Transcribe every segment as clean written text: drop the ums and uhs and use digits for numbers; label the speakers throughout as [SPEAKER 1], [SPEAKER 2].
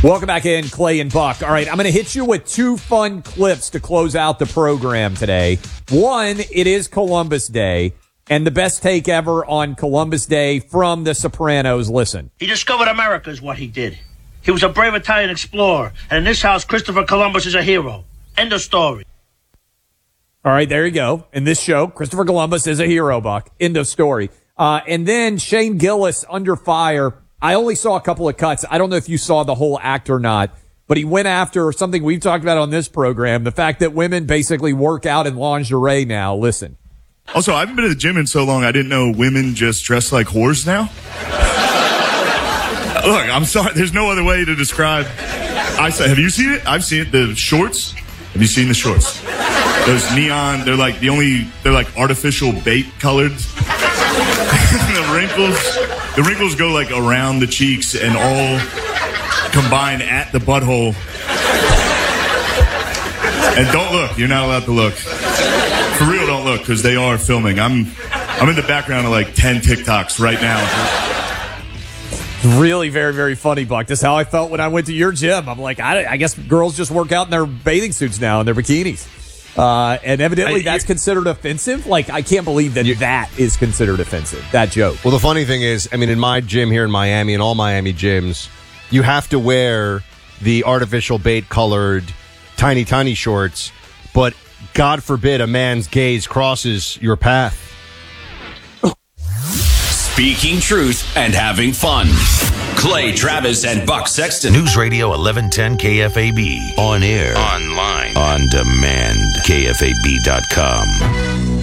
[SPEAKER 1] Welcome back in, Clay and Buck. All right, I'm going to hit you with two fun clips to close out the program today. One, it is Columbus Day, and the best take ever on Columbus Day from The Sopranos. Listen.
[SPEAKER 2] He discovered America is what he did. He was a brave Italian explorer, and in this house, Christopher Columbus is a hero. End of story.
[SPEAKER 1] All right, there you go. In this show, Christopher Columbus is a hero, Buck. End of story. And then Shane Gillis, Under Fire. I only saw a couple of cuts. I don't know if you saw the whole act or not, but he went after something we've talked about on this program, the fact that women basically work out in lingerie now. Listen.
[SPEAKER 3] Also, I haven't been to the gym in so long, I didn't know women just dress like whores now. Look, I'm sorry. There's no other way to describe. Have you seen it? I've seen it. The shorts. Have you seen the shorts? Those neon, they're like artificial bait colored. The wrinkles go like around the cheeks and all combine at the butthole. And don't look. You're not allowed to look. For real, don't look, because they are filming. I'm in the background of like 10 TikToks right now.
[SPEAKER 1] Really very, very funny, Buck. That's how I felt when I went to your gym. I'm like, I guess girls just work out in their bathing suits now and their bikinis. And evidently that's considered offensive. Like, I can't believe that is considered offensive, that joke.
[SPEAKER 4] Well, the funny thing is, I mean, in my gym here in Miami and all Miami gyms, you have to wear the artificial bait-colored tiny, tiny shorts, but God forbid a man's gaze crosses your path.
[SPEAKER 5] Speaking truth and having fun. Clay Travis and Buck Sexton.
[SPEAKER 6] News Radio 1110 KFAB. On air. Online. On demand. KFAB.com.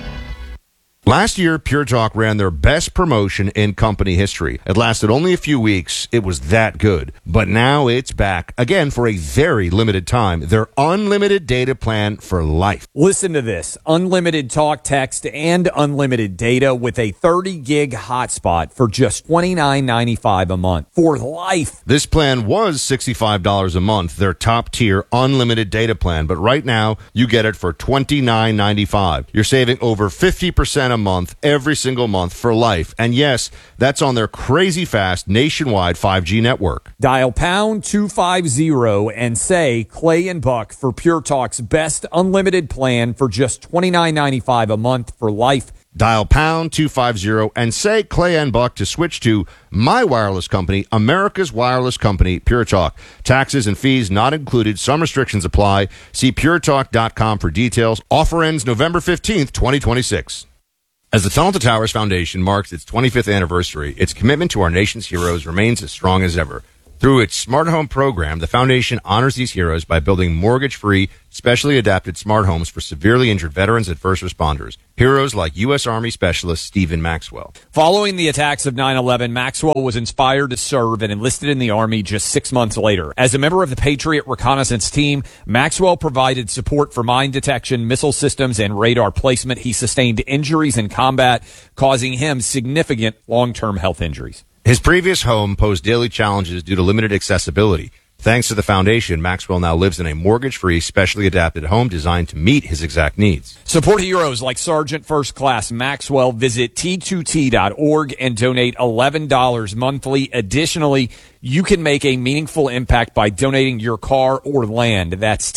[SPEAKER 4] Last year, Pure Talk ran their best promotion in company history. It lasted only a few weeks. It was that good. But now it's back, again, for a very limited time. Their unlimited data plan for life.
[SPEAKER 1] Listen to this. Unlimited talk, text, and unlimited data with a 30-gig hotspot for just $29.95 a month. For life.
[SPEAKER 4] This plan was $65 a month, their top-tier unlimited data plan. But right now, you get it for $29.95. You're saving over 50% a month every single month for life. And yes, that's on their crazy fast nationwide 5G network.
[SPEAKER 1] Dial pound 250 and say Clay and Buck for Pure Talk's best unlimited plan for just $29.95 a month for life.
[SPEAKER 4] Dial pound 250 and say Clay and Buck to switch to my wireless company, America's wireless company, Pure Talk. Taxes and fees not included. Some restrictions apply. See puretalk.com for details. Offer ends November 15th, 2026. As the Tunnel to Towers Foundation marks its 25th anniversary, its commitment to our nation's heroes remains as strong as ever. Through its Smart Home program, the foundation honors these heroes by building mortgage-free, specially adapted smart homes for severely injured veterans and first responders. Heroes like U.S. Army Specialist Stephen Maxwell.
[SPEAKER 1] Following the attacks of 9/11, Maxwell was inspired to serve and enlisted in the Army just 6 months later. As a member of the Patriot Reconnaissance Team, Maxwell provided support for mine detection, missile systems, and radar placement. He sustained injuries in combat, causing him significant long-term health injuries.
[SPEAKER 4] His previous home posed daily challenges due to limited accessibility. Thanks to the foundation, Maxwell now lives in a mortgage-free, specially adapted home designed to meet his exact needs.
[SPEAKER 1] Support heroes like Sergeant First Class Maxwell. Visit T2T.org and donate $11 monthly. Additionally, you can make a meaningful impact by donating your car or land. That's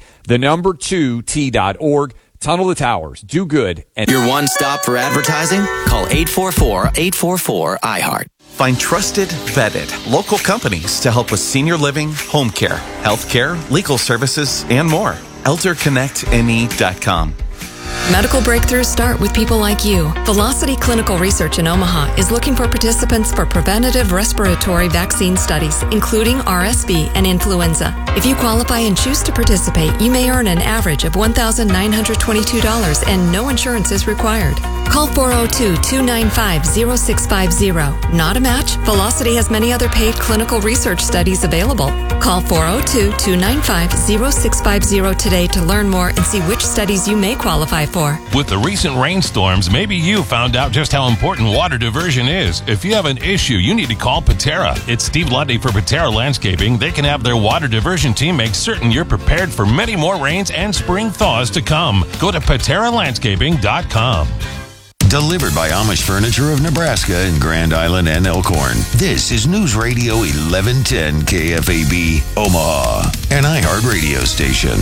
[SPEAKER 1] T2T.org. Tunnel to Towers. Do good. And
[SPEAKER 7] your one stop for advertising? Call 844-844-iHeart.
[SPEAKER 8] Find trusted, vetted, local companies to help with senior living, home care, healthcare, legal services, and more. ElderConnectME.com.
[SPEAKER 9] Medical breakthroughs start with people like you. Velocity Clinical Research in Omaha is looking for participants for preventative respiratory vaccine studies, including RSV and influenza. If you qualify and choose to participate, you may earn an average of $1,922 and no insurance is required. Call 402-295-0650. Not a match? Velocity has many other paid clinical research studies available. Call 402-295-0650 today to learn more and see which studies you may qualify for.
[SPEAKER 10] With the recent rainstorms, maybe you found out just how important water diversion is. If you have an issue, you need to call Patera. It's Steve Lundy for Patera Landscaping. They can have their water diversion team make certain you're prepared for many more rains and spring thaws to come. Go to PateraLandscaping.com.
[SPEAKER 6] Delivered by Amish Furniture of Nebraska in Grand Island and Elkhorn. This is News Radio 1110 KFAB, Omaha, an iHeart radio station.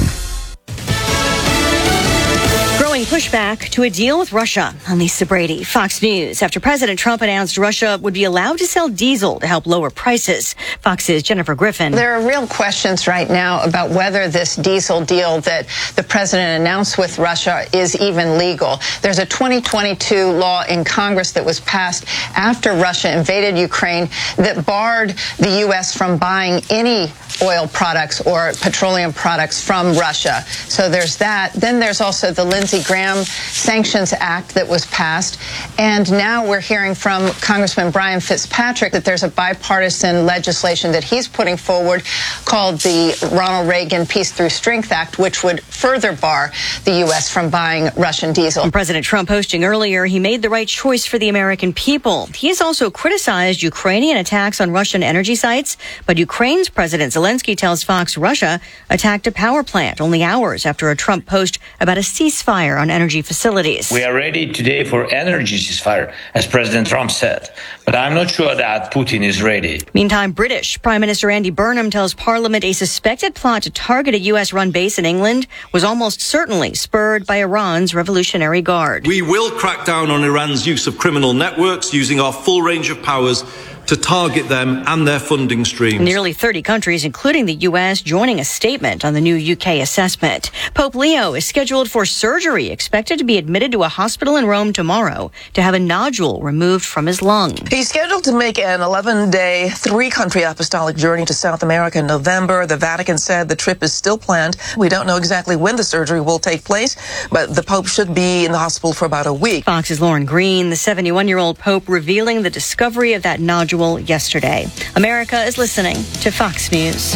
[SPEAKER 11] Growing pushback to a deal with Russia. I'm Lisa Brady, Fox News. After President Trump announced Russia would be allowed to sell diesel to help lower prices. Fox's Jennifer Griffin.
[SPEAKER 12] There are real questions right now about whether this diesel deal that the president announced with Russia is even legal. There's a 2022 law in Congress that was passed after Russia invaded Ukraine that barred the U.S. from buying any oil products or petroleum products from Russia. So there's that. Then there's also the Lindsey Graham Sanctions Act that was passed. And now we're hearing from Congressman Brian Fitzpatrick that there's a bipartisan legislation that he's putting forward called the Ronald Reagan Peace Through Strength Act, which would further bar the U.S. from buying Russian diesel.
[SPEAKER 11] And President Trump posting earlier he made the right choice for the American people. He has also criticized Ukrainian attacks on Russian energy sites, but Ukraine's President Zelensky tells Fox Russia attacked a power plant only hours after a Trump post about a ceasefire on energy facilities.
[SPEAKER 13] We are ready today for energy ceasefire, as President Trump said, but I'm not sure that Putin is ready.
[SPEAKER 11] Meantime, British Prime Minister Andy Burnham tells Parliament a suspected plot to target a U.S.-run base in England was almost certainly spurred by Iran's Revolutionary Guard.
[SPEAKER 14] We will crack down on Iran's use of criminal networks using our full range of powers to target them and their funding streams.
[SPEAKER 11] Nearly 30 countries, including the U.S., joining a statement on the new UK assessment. Pope Leo is scheduled for surgery, expected to be admitted to a hospital in Rome tomorrow to have a nodule removed from his lung.
[SPEAKER 15] He's scheduled to make an 11-day, 3-country apostolic journey to South America in November. The Vatican said the trip is still planned. We don't know exactly when the surgery will take place, but the Pope should be in the hospital for about a week.
[SPEAKER 11] Fox's Lauren Green, the 71-year-old Pope, revealing the discovery of that nodule yesterday. America is listening to Fox News.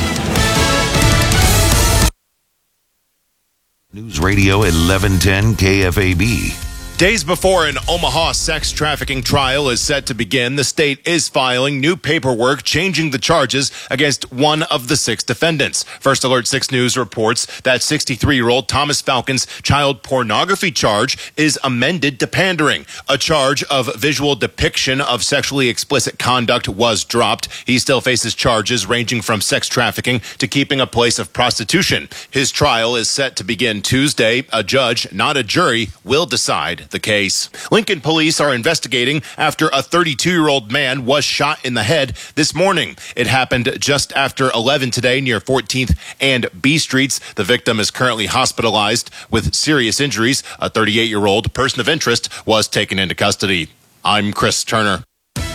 [SPEAKER 6] News Radio 1110 KFAB.
[SPEAKER 16] Days before an Omaha sex trafficking trial is set to begin, the state is filing new paperwork changing the charges against one of the 6 defendants. First Alert 6 News reports that 63-year-old Thomas Falcon's child pornography charge is amended to pandering. A charge of visual depiction of sexually explicit conduct was dropped. He still faces charges ranging from sex trafficking to keeping a place of prostitution. His trial is set to begin Tuesday. A judge, not a jury, will decide the case. Lincoln police are investigating after a 32-year-old man was shot in the head this morning. It happened just after 11 today near 14th and B Streets. The victim is currently hospitalized with serious injuries. A 38-year-old person of interest was taken into custody. I'm Chris Turner.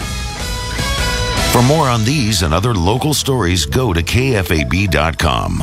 [SPEAKER 6] For more on these and other local stories, go to KFAB.com.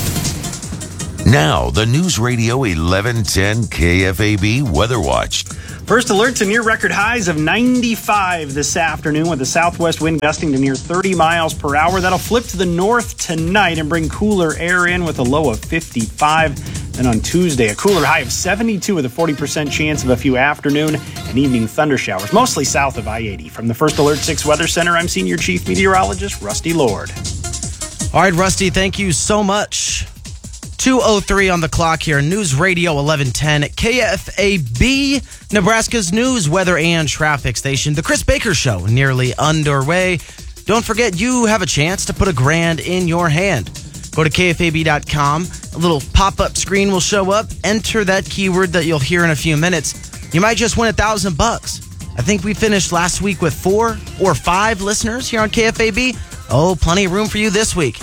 [SPEAKER 6] Now, the News Radio 1110 KFAB Weather Watch.
[SPEAKER 17] First alert to near record highs of 95 this afternoon with a southwest wind gusting to near 30 miles per hour. That'll flip to the north tonight and bring cooler air in with a low of 55. Then on Tuesday, a cooler high of 72 with a 40% chance of a few afternoon and evening thunder showers, mostly south of I-80. From the First Alert 6 Weather Center, I'm Senior Chief Meteorologist Rusty Lord.
[SPEAKER 18] All right, Rusty, thank you so much. 2:03 on the clock here. News Radio 1110 KFAB, Nebraska's news, weather, and traffic station. The Chris Baker Show nearly underway. Don't forget, you have a chance to put $1,000 in your hand. Go to KFAB.com. A little pop-up screen will show up. Enter that keyword that you'll hear in a few minutes. You might just win $1,000. I think we finished last week with 4 or 5 listeners here on KFAB. Oh, plenty of room for you this week.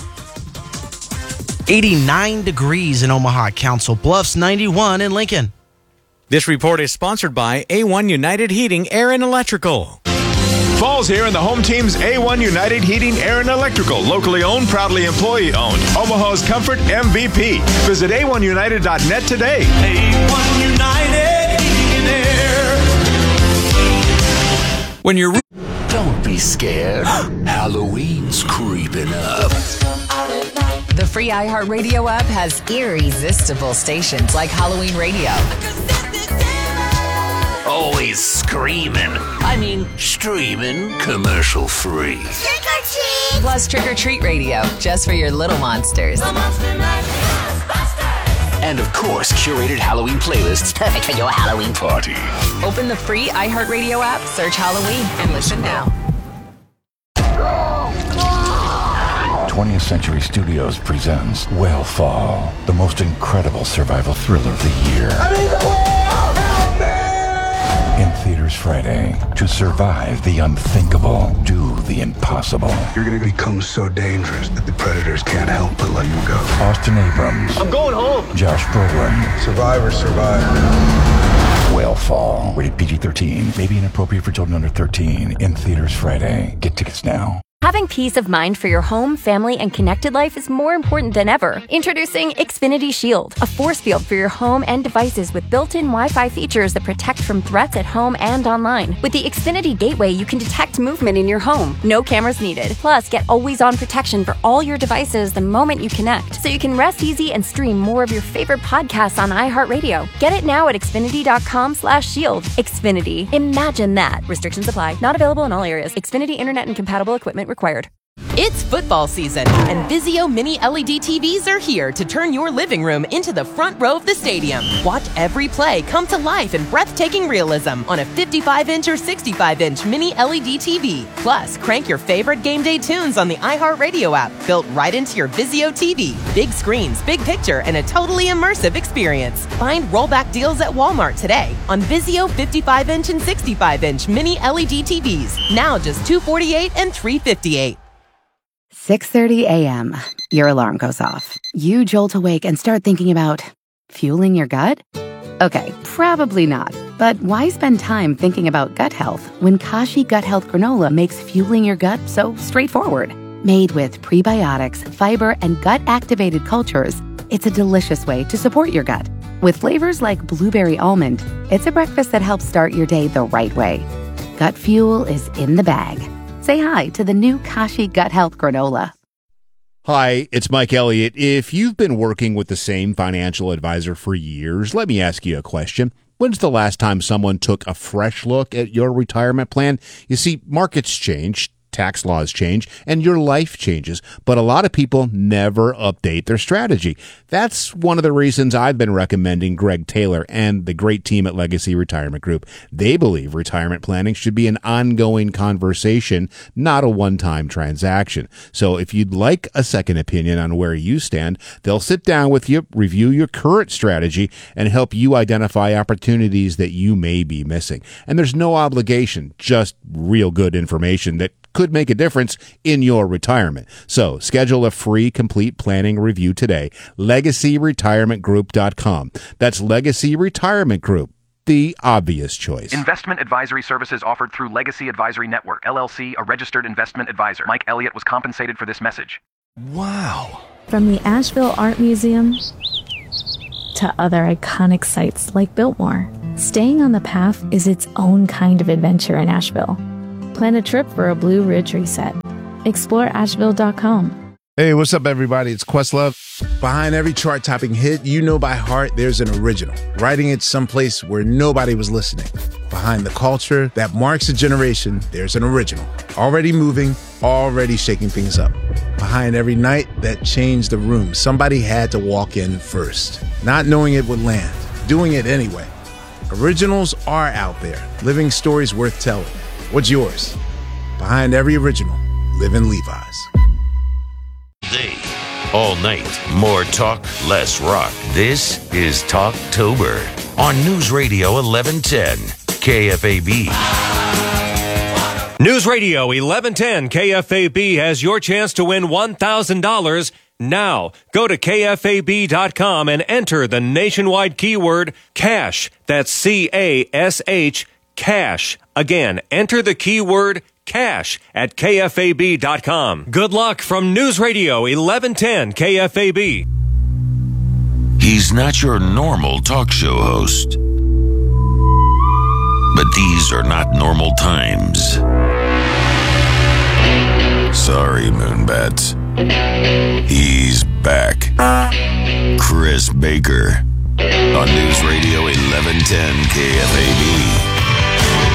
[SPEAKER 18] 89 degrees in Omaha, Council Bluffs, 91 in Lincoln.
[SPEAKER 19] This report is sponsored by A1 United Heating, Air and Electrical.
[SPEAKER 20] Fall's here and the home team's A1 United Heating, Air and Electrical. Locally owned, proudly employee owned. Omaha's Comfort MVP. Visit a1united.net today.
[SPEAKER 21] A1 United Heating and Air.
[SPEAKER 6] When you're... Don't be scared. Halloween's creeping up.
[SPEAKER 22] The free iHeartRadio app has irresistible stations like Halloween Radio.
[SPEAKER 6] Always screaming. I mean, streaming commercial free.
[SPEAKER 22] Trick or treat! Plus Trick or Treat Radio, just for your little monsters.
[SPEAKER 21] The Monster Mash Ghostbusters!
[SPEAKER 2] And of course, curated Halloween playlists perfect for your Halloween party.
[SPEAKER 22] Open the free iHeartRadio app, search Halloween, and listen now.
[SPEAKER 3] 20th Century Studios presents Whale Fall, the most incredible survival thriller of the year. In theaters Friday. To survive the unthinkable, do the impossible.
[SPEAKER 23] You're going to become so dangerous that the predators can't help but let you go.
[SPEAKER 3] Austin Abrams.
[SPEAKER 23] I'm going home.
[SPEAKER 3] Josh Brolin.
[SPEAKER 23] Survivor.
[SPEAKER 3] Whale Fall. Rated PG-13. May be inappropriate for children under 13. In theaters Friday. Get tickets now.
[SPEAKER 24] Having peace of mind for your home, family, and connected life is more important than ever. Introducing Xfinity Shield, a force field for your home and devices with built-in Wi-Fi features that protect from threats at home and online. With the Xfinity Gateway, you can detect movement in your home. No cameras needed. Plus, get always-on protection for all your devices the moment you connect, so you can rest easy and stream more of your favorite podcasts on iHeartRadio. Get it now at Xfinity.com/shield. Xfinity. Imagine that. Restrictions apply. Not available in all areas. Xfinity Internet and compatible equipment required.
[SPEAKER 25] It's football season, and Vizio Mini LED TVs are here to turn your living room into the front row of the stadium. Watch every play come to life in breathtaking realism on a 55-inch or 65-inch Mini LED TV. Plus, crank your favorite game day tunes on the iHeartRadio app, built right into your Vizio TV. Big screens, big picture, and a totally immersive experience. Find rollback deals at Walmart today on Vizio 55-inch and 65-inch Mini LED TVs. Now just $248 and $358.
[SPEAKER 26] 6:30 a.m. Your alarm goes off. You jolt awake and start thinking about fueling your gut? Okay, probably not. But why spend time thinking about gut health when Kashi Gut Health Granola makes fueling your gut so straightforward? Made with prebiotics, fiber, and gut-activated cultures, it's a delicious way to support your gut. With flavors like blueberry almond, it's a breakfast that helps start your day the right way. Gut fuel is in the bag. Say hi to the new Kashi Gut Health Granola.
[SPEAKER 4] Hi, it's Mike Elliott. If you've been working with the same financial advisor for years, let me ask you a question. When's the last time someone took a fresh look at your retirement plan? You see, markets change, tax laws change, and your life changes, but a lot of people never update their strategy. That's one of the reasons I've been recommending Greg Taylor and the great team at Legacy Retirement Group. They believe retirement planning should be an ongoing conversation, not a one-time transaction. So if you'd like a second opinion on where you stand, they'll sit down with you, review your current strategy, and help you identify opportunities that you may be missing. And there's no obligation, just real good information that could make a difference in your retirement. So schedule a free complete planning review today. LegacyRetirementGroup.com. That's Legacy Retirement Group, the obvious choice.
[SPEAKER 27] Investment advisory services offered through Legacy Advisory Network, LLC, a registered investment advisor. Mike Elliott was compensated for this message.
[SPEAKER 28] Wow. From the Asheville Art Museum to other iconic sites like Biltmore, staying on the path is its own kind of adventure in Asheville. Plan a trip for a Blue Ridge reset. Explore Asheville.com.
[SPEAKER 29] Hey, what's up, everybody? It's Questlove. Behind every chart-topping hit you know by heart, there's an original, writing it someplace where nobody was listening. Behind the culture that marks a generation, there's an original, already moving, already shaking things up. Behind every night that changed the room, somebody had to walk in first, not knowing it would land, doing it anyway. Originals are out there, living stories worth telling. What's yours? Behind every original, live in Levi's.
[SPEAKER 6] Day, all night, more talk, less rock. This is Talktober on News Radio 1110 KFAB.
[SPEAKER 30] News Radio 1110 KFAB has your chance to win $1,000 now. Go to KFAB.com and enter the nationwide keyword CASH. That's CASH. Cash. Again, enter the keyword cash at KFAB.com. Good luck from News Radio 1110 KFAB.
[SPEAKER 6] He's not your normal talk show host. But these are not normal times. Sorry, Moonbats. He's back. Chris Baker on News Radio 1110 KFAB.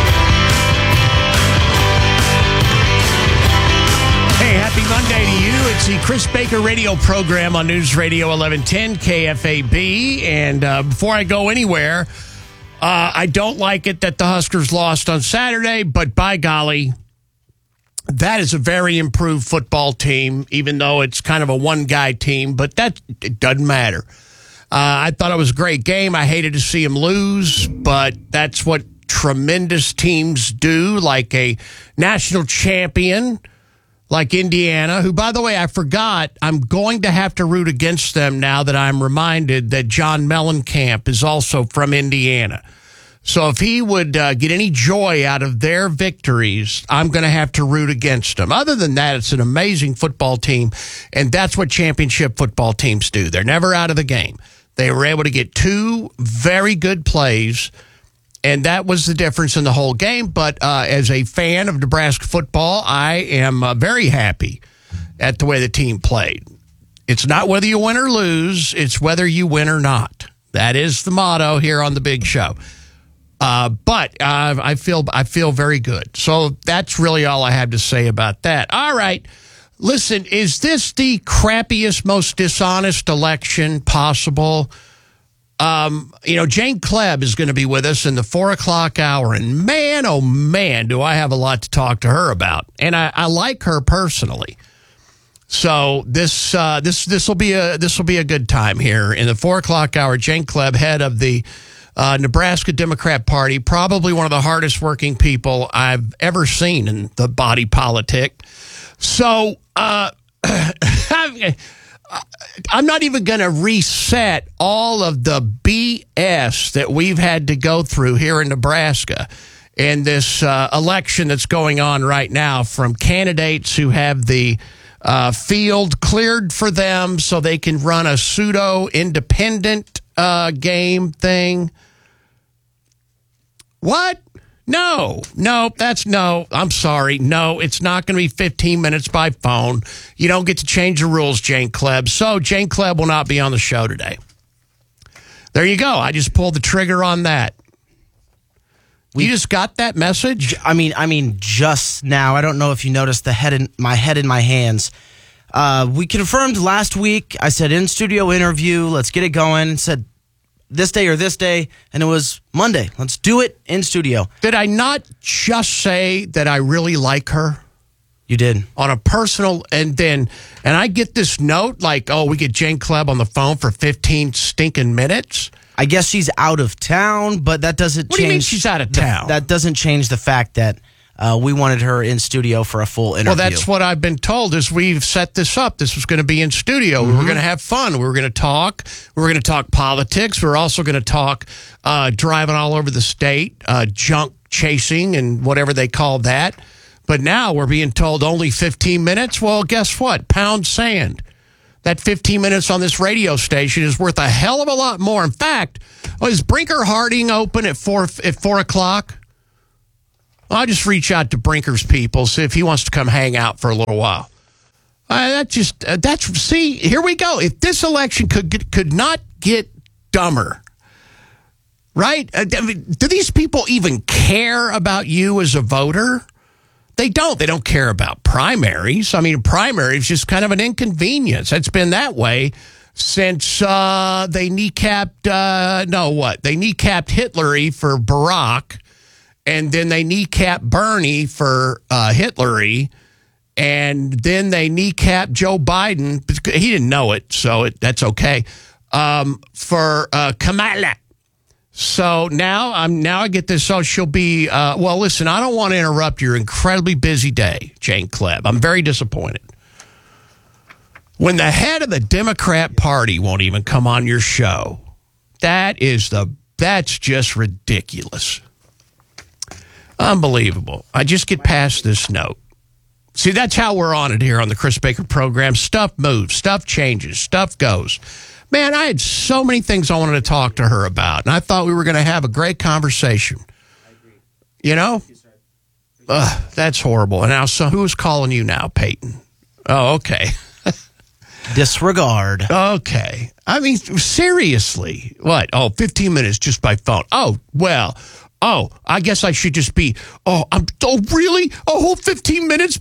[SPEAKER 1] Hey, happy Monday to you.
[SPEAKER 5] It's the Chris Baker radio program on News Radio 1110 KFAB. And before I go anywhere, I don't like it that the Huskers lost on Saturday, but by golly, that is a very improved football team, even though it's kind of a one-guy team, but it doesn't matter. I thought it was a great game. I hated to see them lose, but that's what tremendous teams do, like a national champion like Indiana, who, by the way, I forgot, I'm going to have to root against them now that I'm reminded that John Mellencamp is also from Indiana. So if he would get any joy out of their victories, I'm going to have to root against them. Other than that, it's an amazing football team, and that's what championship football teams do. They're never out of the game. They were able to get two very good plays, and that was the difference in the whole game. But as a fan of Nebraska football, I am very happy at the way the team played. It's not whether you win or lose, it's whether you win or not. That is the motto here on the Big Show. But I feel very good. So that's really all I have to say about that. All right. Listen, is this the crappiest, most dishonest election possible? Jane Klebb is going to be with us in the 4 o'clock hour, and man, oh man, do I have a lot to talk to her about. And I like her personally. So this will be a good time here in the 4 o'clock hour. Jane Klebb, head of the Nebraska Democrat Party, probably one of the hardest working people I've ever seen in the body politic. So I'm not even going to reset all of the BS that we've had to go through here in Nebraska in this election that's going on right now, from candidates who have the field cleared for them so they can run a pseudo-independent game thing. What? No, I'm sorry. No, it's not going to be 15 minutes by phone. You don't get to change the rules, Jane Klebb. So Jane Klebb will not be on the show today. There you go. I just pulled the trigger on that. You just got that message?
[SPEAKER 18] I mean, just now. I don't know if you noticed the head in my hands. We confirmed last week. I said in-studio interview. Let's get it going. Said this day or this day, and it was Monday. Let's do it in studio.
[SPEAKER 5] Did I not just say that I really like her?
[SPEAKER 18] You did.
[SPEAKER 5] On a personal, and I get this note like, oh, we get Jane Klebb on the phone for 15 stinking minutes?
[SPEAKER 18] I guess she's out of town, but that doesn't change.
[SPEAKER 5] What do you mean she's out of town?
[SPEAKER 18] That doesn't change the fact that we wanted her in studio for a full interview.
[SPEAKER 5] Well, that's what I've been told is we've set this up. This was going to be in studio. Mm-hmm. We were going to have fun. We were going to talk. We were going to talk politics. We were also going to talk driving all over the state, junk chasing and whatever they call that. But now we're being told only 15 minutes. Well, guess what? Pound sand. That 15 minutes on this radio station is worth a hell of a lot more. In fact, is Brinker Harding open at 4 o'clock? I'll just reach out to Brinker's people, see if he wants to come hang out for a little while. See, here we go. If this election could not get dumber, right? Do these people even care about you as a voter? They don't. They don't care about primaries. I mean, primaries is just kind of an inconvenience. It's been that way since they kneecapped, They kneecapped Hitler for Barack. And then they kneecapped Bernie for Hitlery, and then they kneecapped Joe Biden. He didn't know it, so that's okay. For Kamala. So now I get this. So she'll be. Well, listen, I don't want to interrupt your incredibly busy day, Jane Klebb. I'm very disappointed when the head of the Democrat Party won't even come on your show. That's just ridiculous. Unbelievable. I just get past this note. See, that's how we're on it here on the Chris Baker program. Stuff moves, stuff changes, stuff goes. Man, I had so many things I wanted to talk to her about, and I thought we were going to have a great conversation. I agree. You know? That's horrible. And now, so who's calling you now, Peyton? Oh, okay.
[SPEAKER 18] Disregard.
[SPEAKER 5] Okay. I mean, seriously. What? Oh, 15 minutes just by phone. Oh, well... Oh, I guess I should just be, really? A whole 15 minutes by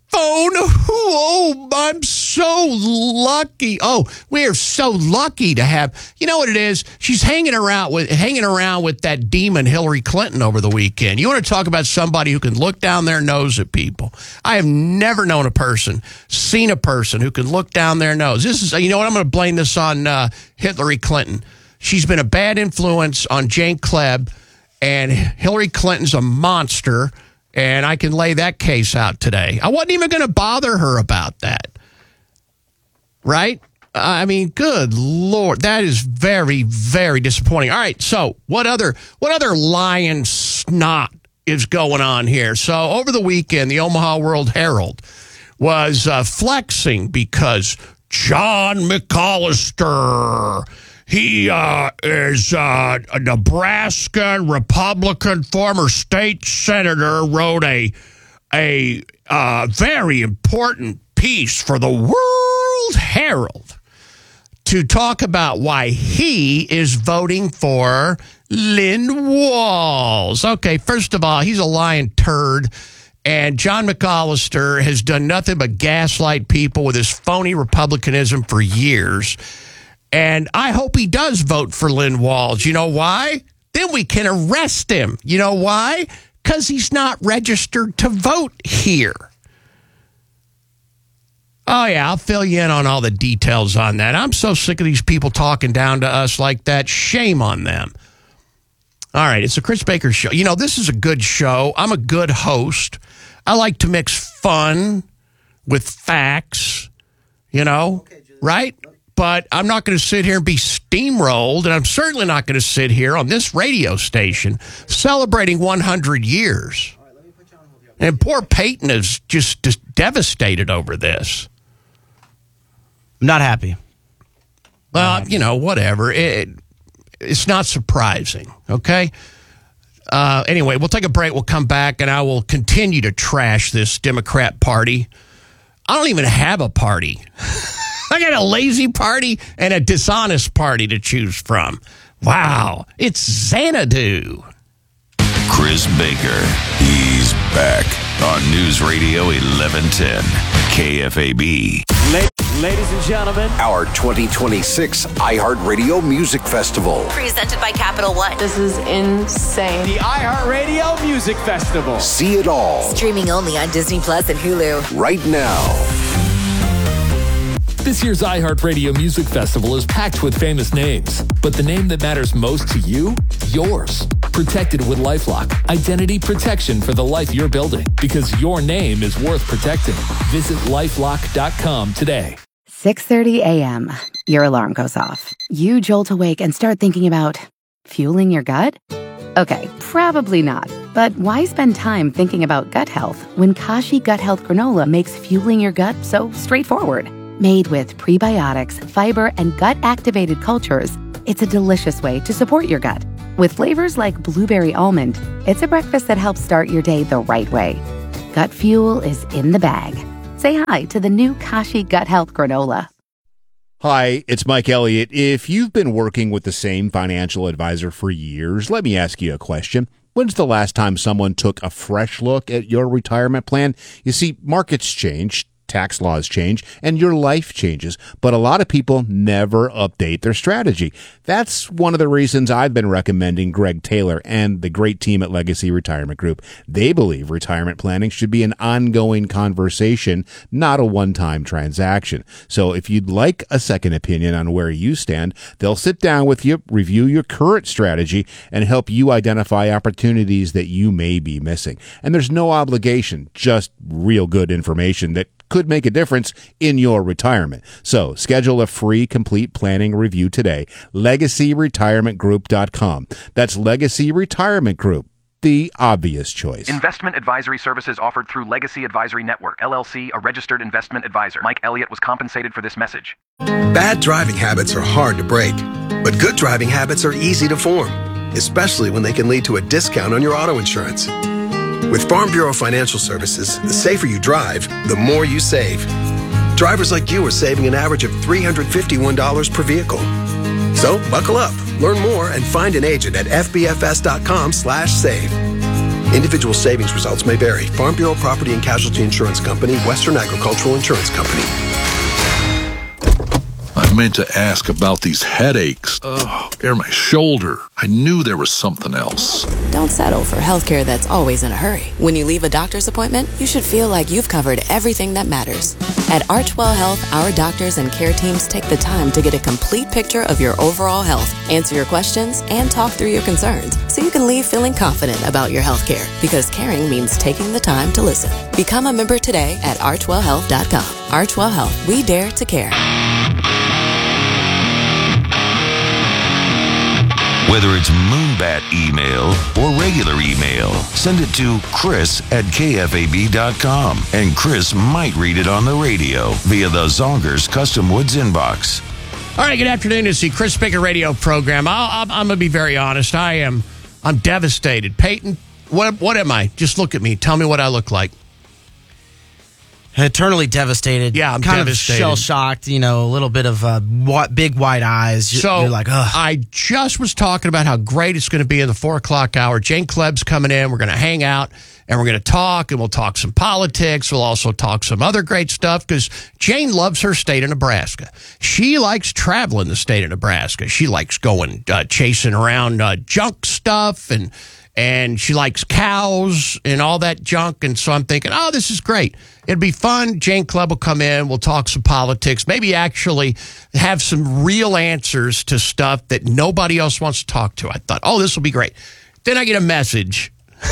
[SPEAKER 5] phone. Oh, I'm so lucky. Oh, we're so lucky to have. You know what it is? She's hanging around with that demon Hillary Clinton over the weekend. You want to talk about somebody who can look down their nose at people? I have never seen a person who can look down their nose. This is, you know what? I'm going to blame this on Hillary Clinton. She's been a bad influence on Jane Klebb, and Hillary Clinton's a monster. And I can lay that case out today. I wasn't even going to bother her about that. Right? I mean, good Lord. That is very, very disappointing. All right. So what other lying snot is going on here? So over the weekend, the Omaha World Herald was flexing because John McAllister, he is a Nebraska Republican former state senator, wrote a very important piece for the World Herald to talk about why he is voting for Lynn Walls. Okay, first of all, he's a lying turd. And John McAllister has done nothing but gaslight people with his phony republicanism for years. And I hope he does vote for Lynn Walls. You know why? Then we can arrest him. You know why? Because he's not registered to vote here. Oh, yeah, I'll fill you in on all the details on that. I'm so sick of these people talking down to us like that. Shame on them. All right, it's a Chris Baker show. You know, this is a good show. I'm a good host. I like to mix fun with facts, you know, right? But I'm not going to sit here and be steamrolled, and I'm certainly not going to sit here on this radio station celebrating 100 years. And poor Peyton is just devastated over this.
[SPEAKER 18] I'm not happy.
[SPEAKER 5] Well, you know, whatever. It's not surprising, okay? Anyway, we'll take a break. We'll come back, and I will continue to trash this Democrat party. I don't even have a party. I got a lazy party and a dishonest party to choose from. Wow, it's Xanadu.
[SPEAKER 6] Chris Baker, he's back on News Radio 1110 KFAB.
[SPEAKER 7] Ladies and gentlemen,
[SPEAKER 8] our 2026 iHeartRadio Music Festival.
[SPEAKER 9] Presented by Capital One.
[SPEAKER 7] This is insane. The iHeartRadio Music Festival.
[SPEAKER 8] See it all.
[SPEAKER 9] Streaming only on Disney Plus and Hulu.
[SPEAKER 8] Right now.
[SPEAKER 10] This year's iHeartRadio Music Festival is packed with famous names, but the name that matters most to you? Yours. Protected with LifeLock. Identity protection for the life you're building, because your name is worth protecting. Visit LifeLock.com today.
[SPEAKER 26] 6:30 a.m. Your alarm goes off. You jolt awake and start thinking about fueling your gut? Okay, probably not. But why spend time thinking about gut health when Kashi Gut Health Granola makes fueling your gut so straightforward? Made with prebiotics, fiber, and gut-activated cultures, it's a delicious way to support your gut. With flavors like blueberry almond, it's a breakfast that helps start your day the right way. Gut fuel is in the bag. Say hi to the new Kashi Gut Health Granola.
[SPEAKER 11] Hi, it's Mike Elliott. If you've been working with the same financial advisor for years, let me ask you a question. When's the last time someone took a fresh look at your retirement plan? You see, markets change, tax laws change, and your life changes, but a lot of people never update their strategy. That's one of the reasons I've been recommending Greg Taylor and the great team at Legacy Retirement Group. They believe retirement planning should be an ongoing conversation, not a one-time transaction. So if you'd like a second opinion on where you stand, they'll sit down with you, review your current strategy, and help you identify opportunities that you may be missing. And there's no obligation, just real good information that could make a difference in your retirement. So schedule a free complete planning review today. LegacyRetirementGroup.com. That's Legacy Retirement Group, the obvious choice.
[SPEAKER 27] Investment advisory services offered through Legacy Advisory Network, LLC, a registered investment advisor. Mike Elliott was compensated for this message.
[SPEAKER 12] Bad driving habits are hard to break, but good driving habits are easy to form, especially when they can lead to a discount on your auto insurance. With Farm Bureau Financial Services, the safer you drive, the more you save. Drivers like you are saving an average of $351 per vehicle. So buckle up, learn more, and find an agent at fbfs.com/save. Individual savings results may vary. Farm Bureau Property and Casualty Insurance Company, Western Agricultural Insurance Company.
[SPEAKER 2] I meant to ask about these headaches. Or my shoulder. I knew there was something else.
[SPEAKER 9] Don't settle for healthcare that's always in a hurry. When you leave a doctor's appointment, you should feel like you've covered everything that matters. At Archwell Health, our doctors and care teams take the time to get a complete picture of your overall health, answer your questions, and talk through your concerns so you can leave feeling confident about your healthcare. Because caring means taking the time to listen. Become a member today at archwellhealth.com. Archwell Health, we dare to care.
[SPEAKER 6] Whether it's Moonbat email or regular email, send it to Chris@KFAB.com, and Chris might read it on the radio via the Zonkers Custom Woods inbox.
[SPEAKER 5] All right, good afternoon. It's the Chris Spicker radio program. I'm going to be very honest. I'm devastated. Peyton, what am I? Just look at me. Tell me what I look like.
[SPEAKER 18] Eternally devastated.
[SPEAKER 5] Yeah, I'm
[SPEAKER 18] kind
[SPEAKER 5] devastated.
[SPEAKER 18] Of shell-shocked, a little bit of big white eyes. You're like, ugh.
[SPEAKER 5] I just was talking about how great it's going to be in the 4 o'clock hour. Jane Kleb's coming in. We're going to hang out, and we're going to talk, and we'll talk some politics. We'll also talk some other great stuff, because Jane loves her state of Nebraska. She likes traveling the state of Nebraska. She likes going, chasing around junk stuff, and she likes cows and all that junk. And so I'm thinking, oh, this is great. It'd be fun. Jane Kleb will come in. We'll talk some politics. Maybe actually have some real answers to stuff that nobody else wants to talk to. I thought, oh, this will be great. Then I get a message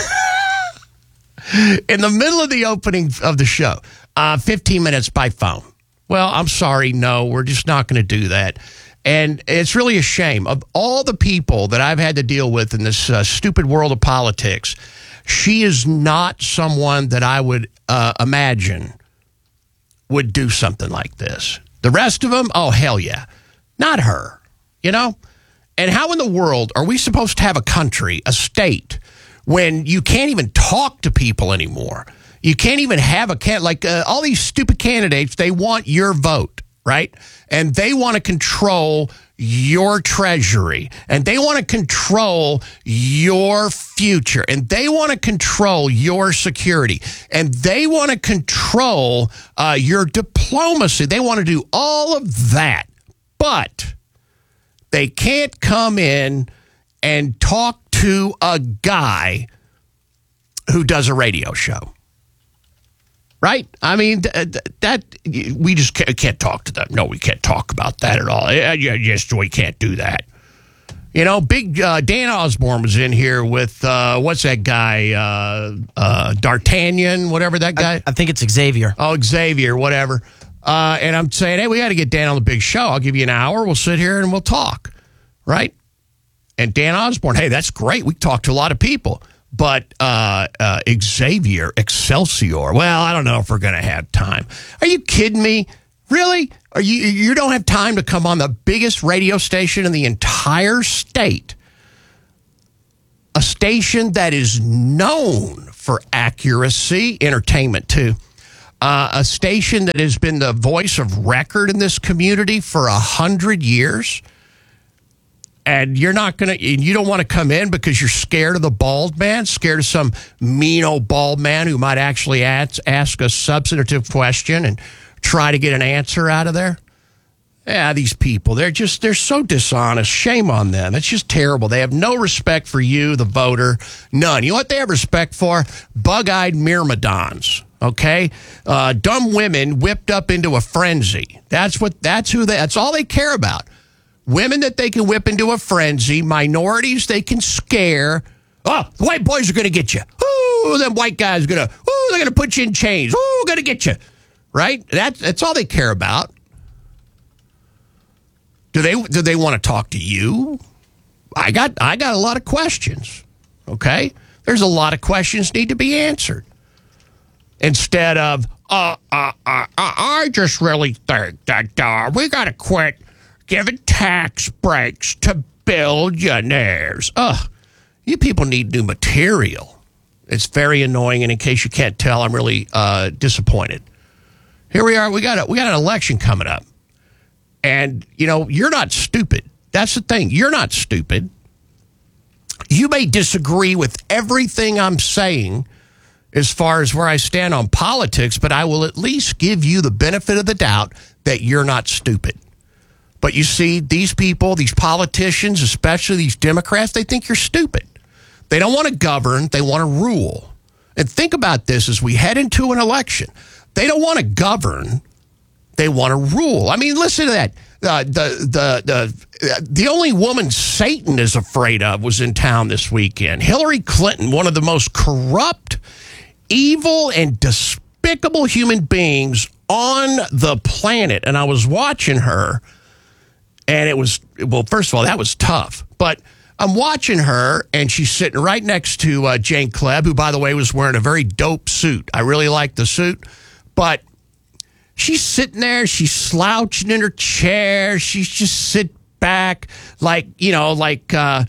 [SPEAKER 5] in the middle of the opening of the show, 15 minutes by phone. Well, I'm sorry. No, we're just not going to do that. And it's really a shame. Of all the people that I've had to deal with in this stupid world of politics, she is not someone that I would imagine would do something like this. The rest of them, oh, hell yeah. Not her, And how in the world are we supposed to have a country, a state, when you can't even talk to people anymore? You can't even have all these stupid candidates, they want your vote. Right? And they want to control your treasury, and they want to control your future, and they want to control your security, and they want to control your diplomacy. They want to do all of that, but they can't come in and talk to a guy who does a radio show. Right? I mean, that we just can't talk to them. No, we can't talk about that at all. Yes, we can't do that. Big Dan Osborne was in here with, what's that guy? D'Artagnan, whatever that guy.
[SPEAKER 18] I think it's Xavier.
[SPEAKER 5] Oh, Xavier, whatever. And I'm saying, hey, we got to get Dan on the big show. I'll give you an hour. We'll sit here and we'll talk. Right? And Dan Osborne, hey, that's great. We talk to a lot of people. But Xavier, Excelsior, well, I don't know if we're going to have time. Are you kidding me? Really? You don't have time to come on the biggest radio station in the entire state? A station that is known for accuracy, entertainment too. A station that has been the voice of record in this community for 100 years. And you don't want to come in because you're scared of the bald man, scared of some mean old bald man who might actually ask a substantive question and try to get an answer out of there. Yeah, these people, they're so dishonest. Shame on them. It's just terrible. They have no respect for you, the voter. None. You know what they have respect for? Bug-eyed myrmidons. Okay? Dumb women whipped up into a frenzy. That's all they care about. Women that they can whip into a frenzy, minorities they can scare. Oh, the white boys are going to get you. Ooh, them white guys are they're going to put you in chains. Ooh, going to get you. Right? That's all they care about. Do they want to talk to you? I got a lot of questions. Okay? There's a lot of questions need to be answered. Instead of, I just really think that we got to quit giving tax breaks to billionaires. Ugh, you people need new material. It's very annoying, and in case you can't tell, I'm really disappointed. Here we are. We got an election coming up. And, you're not stupid. That's the thing. You're not stupid. You may disagree with everything I'm saying as far as where I stand on politics, but I will at least give you the benefit of the doubt that you're not stupid. But you see, these people, these politicians, especially these Democrats, they think you're stupid. They don't want to govern. They want to rule. And think about this as we head into an election. They don't want to govern. They want to rule. I mean, listen to that. The only woman Satan is afraid of was in town this weekend. Hillary Clinton, one of the most corrupt, evil, and despicable human beings on the planet. And I was watching her, and it was, well, first of all, that was tough. But I'm watching her, and she's sitting right next to Jane Klebb, who, by the way, was wearing a very dope suit. I really like the suit. But she's sitting there. She's slouching in her chair. She's just sit back like, you know, like a,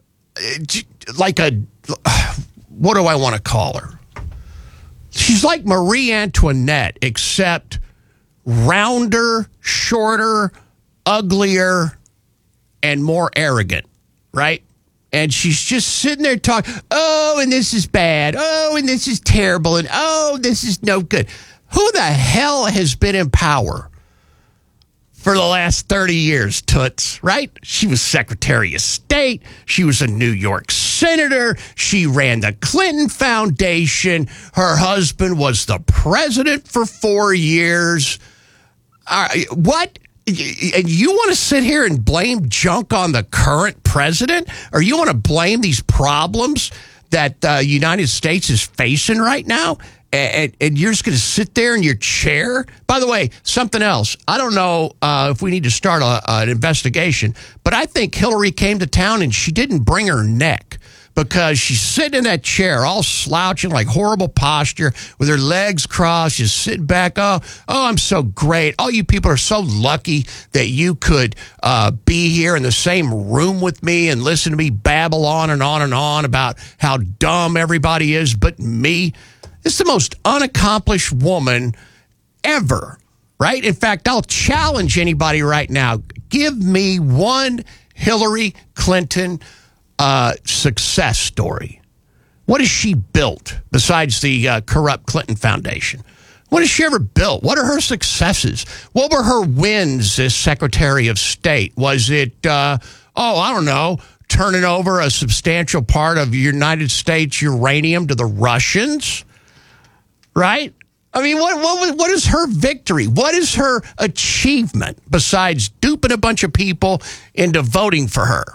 [SPEAKER 5] what do I want to call her? She's like Marie Antoinette, except rounder, shorter, uglier, and more arrogant, right? And she's just sitting there talking, oh, and this is bad. Oh, and this is terrible. And oh, this is no good. Who the hell has been in power for the last 30 years, Toots, right? She was Secretary of State. She was a New York senator. She ran the Clinton Foundation. Her husband was the president for 4 years. What? And you want to sit here and blame junk on the current president? Or you want to blame these problems that the United States is facing right now? And you're just going to sit there in your chair? By the way, something else. I don't know if we need to start an investigation, but I think Hillary came to town and she didn't bring her neck because she's sitting in that chair all slouching, like horrible posture, with her legs crossed, just sitting back. Oh, I'm so great. All you people are so lucky that you could be here in the same room with me and listen to me babble on and on and on about how dumb everybody is but me. It's the most unaccomplished woman ever, right? In fact, I'll challenge anybody right now. Give me one Hillary Clinton success story. What has she built besides the corrupt Clinton Foundation? What has she ever built? What are her successes? What were her wins as Secretary of State? Was it, I don't know, turning over a substantial part of United States uranium to the Russians? Right? I mean, what is her victory? What is her achievement besides duping a bunch of people into voting for her?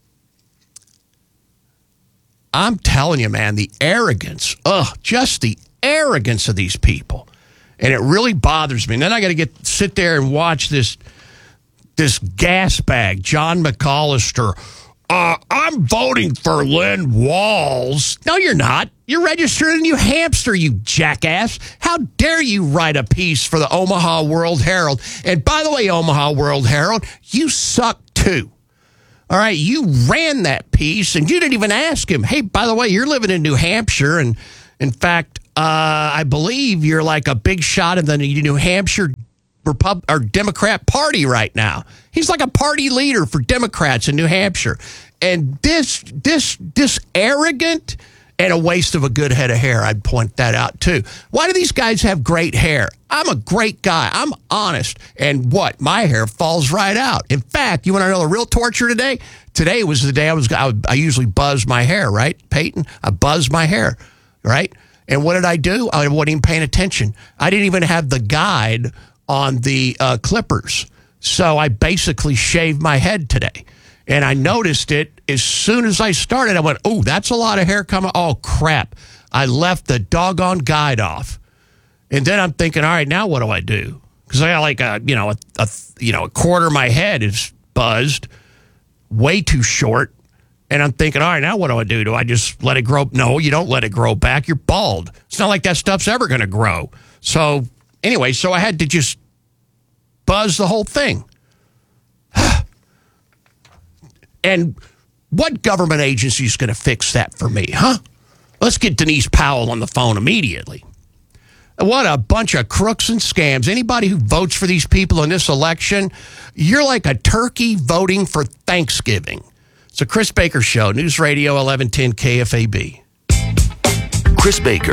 [SPEAKER 5] I'm telling you, man, the arrogance, just the arrogance of these people. And it really bothers me. And then I got to sit there and watch this gas bag, John McAllister. I'm voting for Lynn Walls. No, you're not. You're registered in New Hampshire, you jackass. How dare you write a piece for the Omaha World Herald? And by the way, Omaha World Herald, you suck too. All right, you ran that piece and you didn't even ask him. Hey, by the way, you're living in New Hampshire. And in fact, I believe you're like a big shot in the New Hampshire Democrat Party right now. He's like a party leader for Democrats in New Hampshire. And this arrogant and a waste of a good head of hair, I'd point that out too. Why do these guys have great hair? I'm a great guy. I'm honest. And what? My hair falls right out. In fact, you want to know the real torture today? Today was the day I usually buzz my hair, right, Peyton? I buzz my hair, right? And what did I do? I wasn't even paying attention. I didn't even have the guide on the clippers. So I basically shaved my head today. And I noticed it as soon as I started. I went, oh, that's a lot of hair coming. Oh, crap. I left the doggone guide off. And then I'm thinking, all right, now what do I do? Because I got like a quarter of my head is buzzed, way too short. And I'm thinking, all right, now what do I do? Do I just let it grow? No, you don't let it grow back. You're bald. It's not like that stuff's ever going to grow. So anyway, so I had to just buzz the whole thing. And what government agency is going to fix that for me, huh? Let's get Denise Powell on the phone immediately. What a bunch of crooks and scams. Anybody who votes for these people in this election, you're like a turkey voting for Thanksgiving. It's a Chris Baker Show, News Radio 1110 KFAB.
[SPEAKER 6] Chris Baker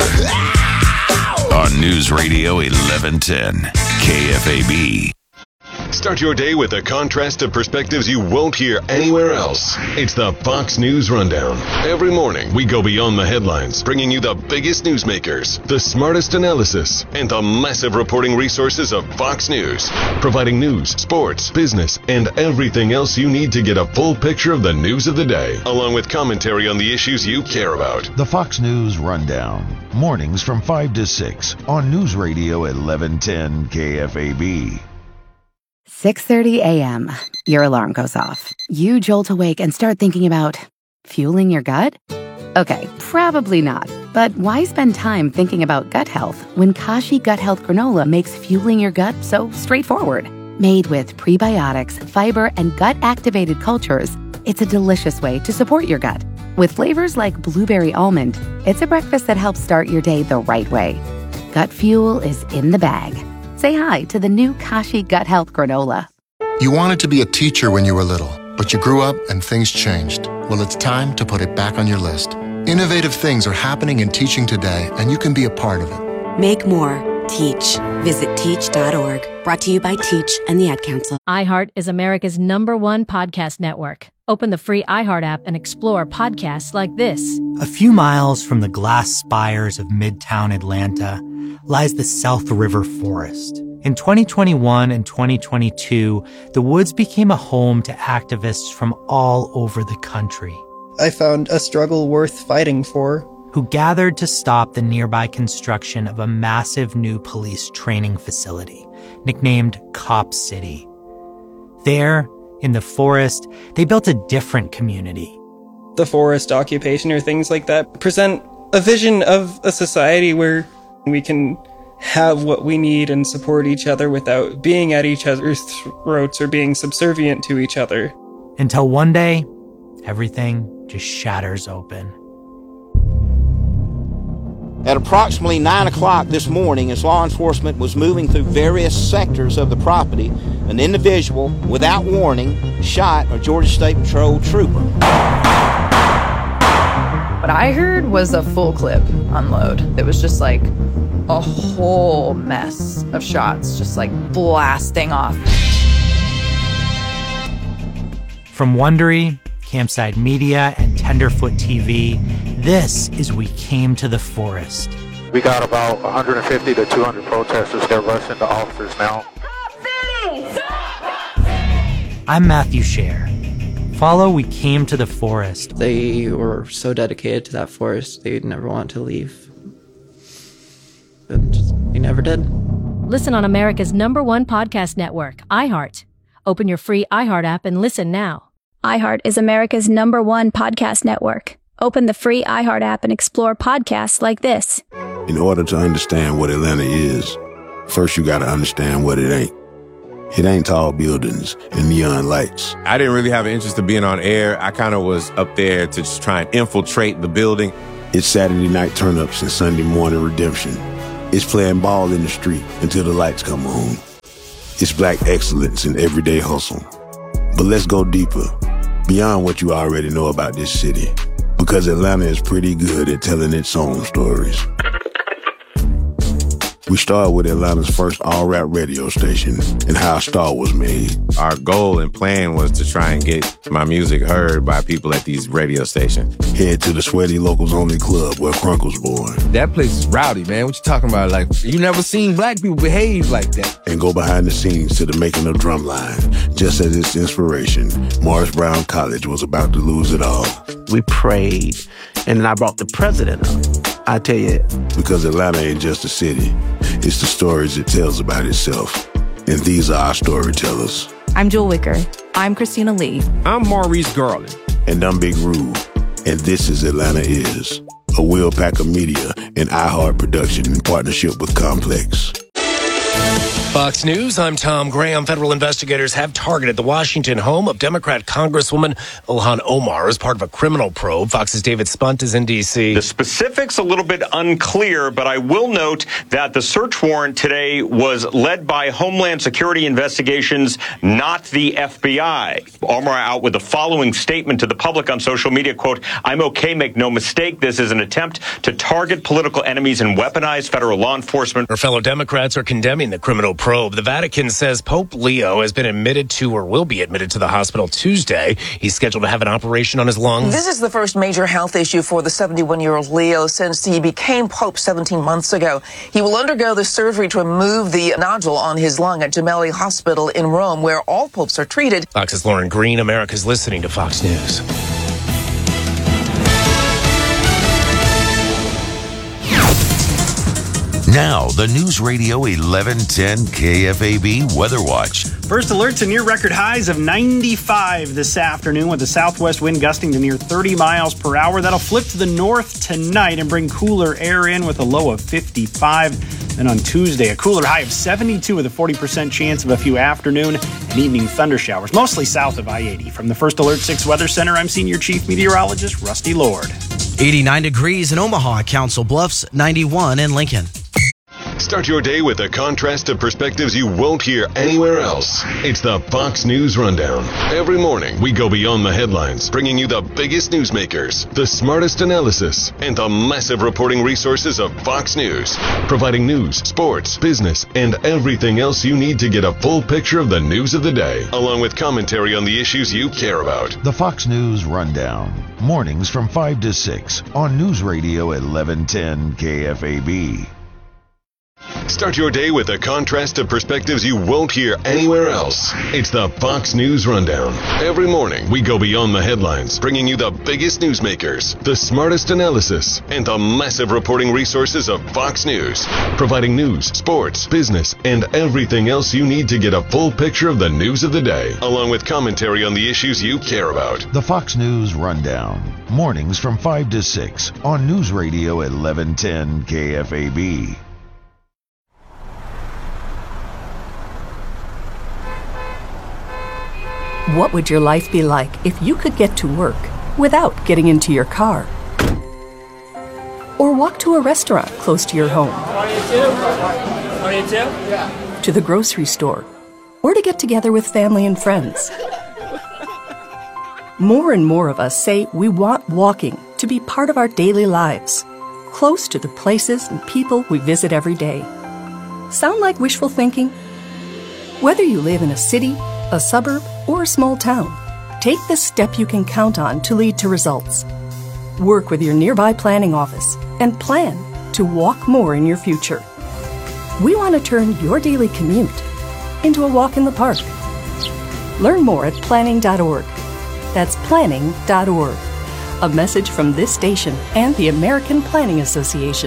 [SPEAKER 6] on News Radio 1110 KFAB.
[SPEAKER 13] Start your day with a contrast of perspectives you won't hear anywhere else. It's the Fox News Rundown. Every morning, we go beyond the headlines, bringing you the biggest newsmakers, the smartest analysis, and the massive reporting resources of Fox News, providing news, sports, business, and everything else you need to get a full picture of the news of the day, along with commentary on the issues you care about.
[SPEAKER 6] The Fox News Rundown. Mornings from 5 to 6 on News Radio 1110 KFAB.
[SPEAKER 26] 6:30 a.m. Your alarm goes off. You jolt awake and start thinking about fueling your gut? Okay, probably not. But why spend time thinking about gut health when Kashi Gut Health Granola makes fueling your gut so straightforward? Made with prebiotics, fiber, and gut-activated cultures, it's a delicious way to support your gut. With flavors like blueberry almond, it's a breakfast that helps start your day the right way. Gut fuel is in the bag. Say hi to the new Kashi Gut Health Granola.
[SPEAKER 14] You wanted to be a teacher when you were little, but you grew up and things changed. Well, it's time to put it back on your list. Innovative things are happening in teaching today, and you can be a part of it.
[SPEAKER 9] Make more. Teach. Visit teach.org. Brought to you by Teach and the Ad Council.
[SPEAKER 15] iHeart is America's #1 podcast network. Open the free iHeart app and explore podcasts like this.
[SPEAKER 16] A few miles from the glass spires of Midtown Atlanta lies the South River Forest. In 2021 and 2022, the woods became a home to activists from all over the country.
[SPEAKER 17] I found a struggle worth fighting for.
[SPEAKER 16] Who gathered to stop the nearby construction of a massive new police training facility, nicknamed Cop City. There, in the forest, they built a different community.
[SPEAKER 17] The forest occupation or things like that present a vision of a society where we can have what we need and support each other without being at each other's throats or being subservient to each other.
[SPEAKER 16] Until one day, everything just shatters open.
[SPEAKER 19] At approximately 9 o'clock this morning, as law enforcement was moving through various sectors of the property, an individual, without warning, shot a Georgia State Patrol trooper.
[SPEAKER 20] What I heard was a full clip unload. It was just like a whole mess of shots, just like blasting off.
[SPEAKER 16] From Wondery, Campside Media, and Tenderfoot TV, this is We Came to the Forest.
[SPEAKER 21] We got about 150 to 200 protesters that rush into officers now.
[SPEAKER 16] I'm Matthew Scher. Follow We Came to the Forest.
[SPEAKER 17] They were so dedicated to that forest, they'd never want to leave. But they never did.
[SPEAKER 15] Listen on America's #1 podcast network, iHeart. Open your free iHeart app and listen now.
[SPEAKER 22] iHeart is America's #1 podcast network. Open the free iHeart app and explore podcasts like this.
[SPEAKER 23] In order to understand what Atlanta is, first you got to understand what it ain't. It ain't tall buildings and neon lights.
[SPEAKER 31] I didn't really have an interest in being on air. I kind of was up there to just try and infiltrate the building.
[SPEAKER 23] It's Saturday night turn-ups and Sunday morning redemption. It's playing ball in the street until the lights come on. It's black excellence in everyday hustle. But let's go deeper, beyond what you already know about this city, because Atlanta is pretty good at telling its own stories. We started with Atlanta's first all-rap radio station and how a star was made.
[SPEAKER 31] Our goal and plan was to try and get my music heard by people at these radio stations.
[SPEAKER 23] Head to the Sweaty Locals Only Club where Crunk was born.
[SPEAKER 32] That place is rowdy, man. What you talking about? Like, you never seen black people behave like that.
[SPEAKER 23] And go behind the scenes to the making of Drumline. Just as its inspiration, Morris Brown College was about to lose it all.
[SPEAKER 33] We prayed, and then I brought the president up. I tell you.
[SPEAKER 23] Because Atlanta ain't just a city. It's the stories it tells about itself. And these are our storytellers.
[SPEAKER 34] I'm Jewel Wicker. I'm Christina Lee.
[SPEAKER 31] I'm Maurice Garland.
[SPEAKER 23] And I'm Big Rube. And this is Atlanta Is, a Will Packer Media and iHeart production in partnership with Complex.
[SPEAKER 1] Fox News, I'm Tom Graham. Federal investigators have targeted the Washington home of Democrat Congresswoman Ilhan Omar as part of a criminal probe. Fox's David Spunt is in D.C.
[SPEAKER 3] The specifics a little bit unclear, but I will note that the search warrant today was led by Homeland Security Investigations, not the FBI. Omar out with the following statement to the public on social media, quote, "I'm okay, make no mistake. This is an attempt to target political enemies and weaponize federal law enforcement."
[SPEAKER 1] Her fellow Democrats are condemning the criminal probe. The Vatican says Pope Leo has been admitted to or will be admitted to the hospital Tuesday. He's scheduled to have an operation on his lungs.
[SPEAKER 4] This is the first major health issue for the 71-year-old Leo since he became Pope 17 months ago. He will undergo the surgery to remove the nodule on his lung at Gemelli Hospital in Rome, where all popes are treated.
[SPEAKER 1] Fox's Lauren Green. America's listening to Fox News.
[SPEAKER 6] Now, the News Radio 1110 KFAB Weather Watch.
[SPEAKER 7] First alert to near record highs of 95 this afternoon with a southwest wind gusting to near 30 miles per hour. That'll flip to the north tonight and bring cooler air in with a low of 55. Then on Tuesday, a cooler high of 72 with a 40% chance of a few afternoon and evening thunder showers, mostly south of I-80. From the First Alert 6 Weather Center, I'm Senior Chief Meteorologist Rusty Lord.
[SPEAKER 18] 89 degrees in Omaha, Council Bluffs, 91 in Lincoln.
[SPEAKER 13] Start your day with a contrast of perspectives you won't hear anywhere else. It's the Fox News Rundown. Every morning, we go beyond the headlines, bringing you the biggest newsmakers, the smartest analysis, and the massive reporting resources of Fox News, providing news, sports, business, and everything else you need to get a full picture of the news of the day, along with commentary on the issues you care about.
[SPEAKER 6] The Fox News Rundown. Mornings from 5 to 6 on News Radio 1110 KFAB.
[SPEAKER 13] Start your day with a contrast of perspectives you won't hear anywhere else. It's the Fox News Rundown. Every morning, we go beyond the headlines, bringing you the biggest newsmakers, the smartest analysis, and the massive reporting resources of Fox News, providing news, sports, business, and everything else you need to get a full picture of the news of the day, along with commentary on the issues you care about.
[SPEAKER 6] The Fox News Rundown. Mornings from 5 to 6 on News Radio 1110 KFAB.
[SPEAKER 8] What would your life be like if you could get to work without getting into your car? Or walk to a restaurant close to your home? To the grocery store? Or to get together with family and friends? More and more of us say we want walking to be part of our daily lives, close to the places and people we visit every day. Sound like wishful thinking? Whether you live in a city, a suburb, or a small town, take the step you can count on to lead to results. Work with your nearby planning office and plan to walk more in your future. We want to turn your daily commute into a walk in the park. Learn more at planning.org. That's planning.org. A message from this station and the American Planning Association.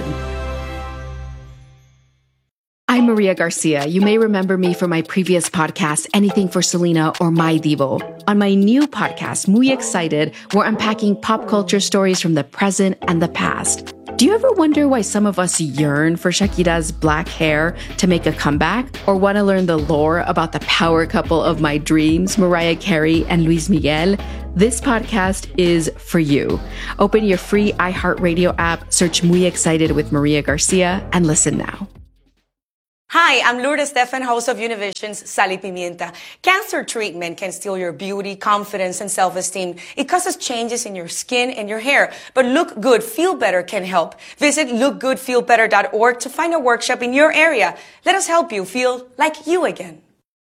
[SPEAKER 10] I'm Maria Garcia. You may remember me from my previous podcast, Anything for Selena or My Divo. On my new podcast, Muy Excited, we're unpacking pop culture stories from the present and the past. Do you ever wonder why some of us yearn for Shakira's black hair to make a comeback? Or want to learn the lore about the power couple of my dreams, Mariah Carey and Luis Miguel? This podcast is for you. Open your free iHeartRadio app, search Muy Excited with Maria Garcia, and listen now.
[SPEAKER 11] Hi, I'm Lourdes Stefan, host of Univision's Sal y Pimienta. Cancer treatment can steal your beauty, confidence, and self-esteem. It causes changes in your skin and your hair. But Look Good, Feel Better can help. Visit lookgoodfeelbetter.org to find a workshop in your area. Let us help you feel like you again.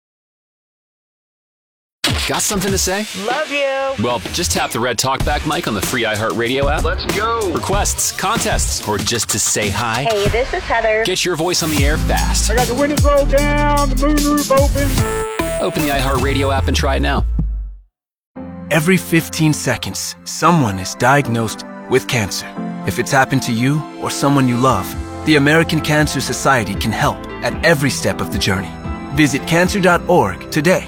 [SPEAKER 12] Got something to say?
[SPEAKER 11] Love you.
[SPEAKER 12] Well, just tap the red talkback mic on the free iHeartRadio app.
[SPEAKER 11] Let's go.
[SPEAKER 12] Requests, contests, or just to say hi.
[SPEAKER 11] Hey, this is Heather.
[SPEAKER 12] Get your voice on the air fast.
[SPEAKER 24] I got the windows rolled down, the moonroof open.
[SPEAKER 12] Open the iHeartRadio app and try it now.
[SPEAKER 25] Every 15 seconds, someone is diagnosed with cancer. If it's happened to you or someone you love, the American Cancer Society can help at every step of the journey. Visit cancer.org today.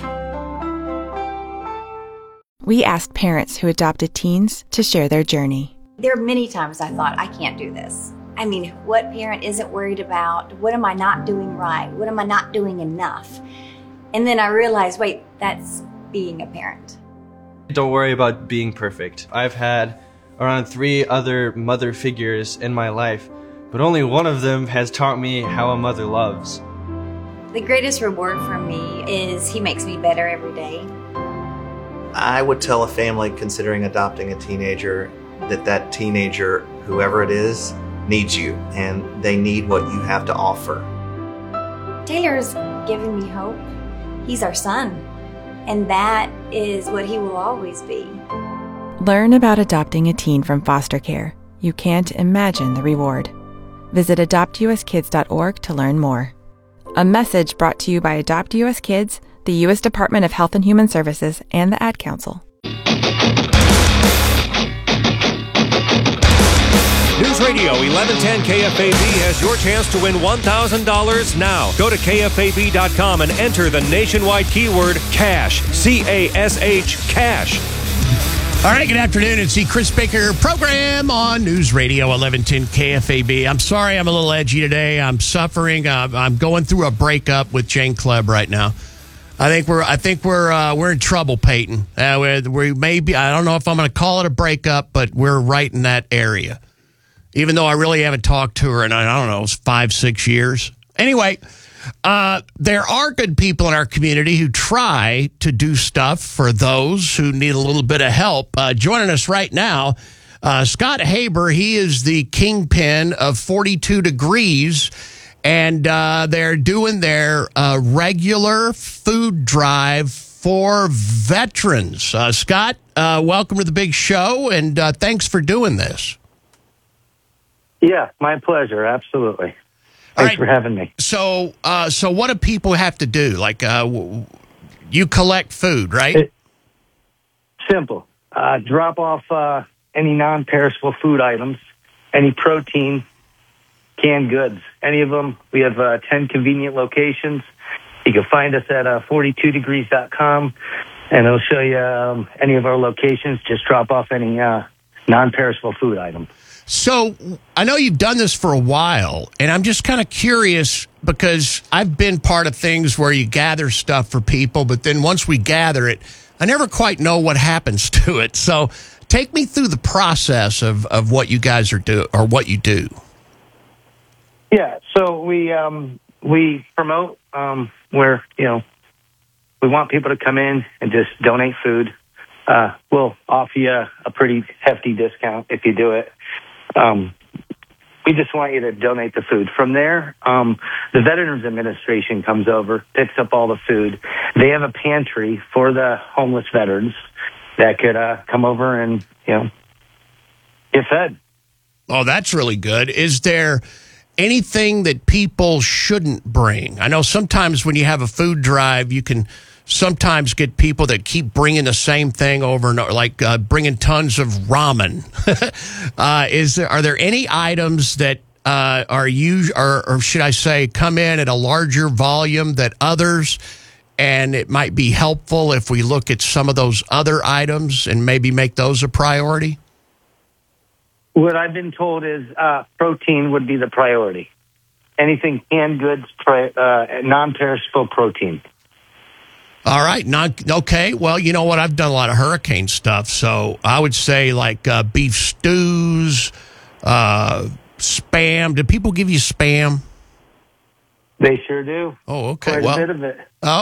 [SPEAKER 27] We asked parents who adopted teens to share their journey.
[SPEAKER 28] There are many times I thought, I can't do this.
[SPEAKER 2] I mean, what parent isn't worried about, what am I not doing right? What am I not doing enough? And then I realized, wait, that's being a parent.
[SPEAKER 5] Don't worry about being perfect. I've had around 3 other mother figures in my life, but only one of them has taught me how a mother loves.
[SPEAKER 2] The greatest reward for me is he makes me better every day.
[SPEAKER 9] I would tell a family considering adopting a teenager that teenager, whoever it is, needs you, and they need what you have to offer.
[SPEAKER 2] Taylor's given me hope. He's our son, and that is what he will always be.
[SPEAKER 34] Learn about adopting a teen from foster care. You can't imagine the reward. Visit adoptuskids.org to learn more. A message brought to you by Adopt US Kids, the U.S. Department of Health and Human Services, and the Ad Council.
[SPEAKER 14] News Radio 1110 KFAB has your chance to win $1,000 now. Go to KFAB.com and enter the nationwide keyword CASH. C-A-S-H, CASH.
[SPEAKER 16] All right, good afternoon. It's the Chris Baker program on News Radio 1110 KFAB. I'm sorry I'm a little edgy today. I'm suffering. I'm going through a breakup with Jane Klebb right now. I think we're in trouble, Peyton. We may be. I don't know if I'm going to call it a breakup, but we're right in that area. Even though I really haven't talked to her in, I don't know, 5-6 years. Anyway, there are good people in our community who try to do stuff for those who need a little bit of help. Joining us right now, Scott Haber. He is the kingpin of 42 Degrees, and they're doing their regular food drive for veterans. Scott, welcome to the big show, and thanks for doing this.
[SPEAKER 17] Yeah, my pleasure. Absolutely. Thanks for having me.
[SPEAKER 16] So what do people have to do? Like, you collect food, right?
[SPEAKER 17] Simple. Drop off any non-perishable food items, any protein, canned goods, any of them. We have 10 convenient locations. You can find us at 42degrees.com, and it'll show you any of our locations. Just drop off any non-perishable food items.
[SPEAKER 16] So I know you've done this for a while, and I'm just kind of curious because I've been part of things where you gather stuff for people, but then once we gather it, I never quite know what happens to it. So take me through the process of what you guys are do or what you do.
[SPEAKER 17] Yeah, so we promote where we want people to come in and just donate food. We'll offer you a pretty hefty discount if you do it. We just want you to donate the food. From there, the Veterans Administration comes over, picks up all the food. They have a pantry for the homeless veterans that could come over and, get fed.
[SPEAKER 16] Oh, that's really good. Is there anything that people shouldn't bring? I know sometimes when you have a food drive, you can sometimes get people that keep bringing the same thing over and over, like bringing tons of ramen. Are there any items that or should I say, come in at a larger volume than others, and it might be helpful if we look at some of those other items and maybe make those a priority?
[SPEAKER 17] What I've been told is protein would be the priority. Anything canned goods, non-perishable protein.
[SPEAKER 16] All right. Okay. Well, you know what? I've done a lot of hurricane stuff. So I would say like beef stews, Spam. Do people give you Spam?
[SPEAKER 17] They sure do.
[SPEAKER 16] Oh, okay.
[SPEAKER 17] Quite a bit of it.
[SPEAKER 16] Oh,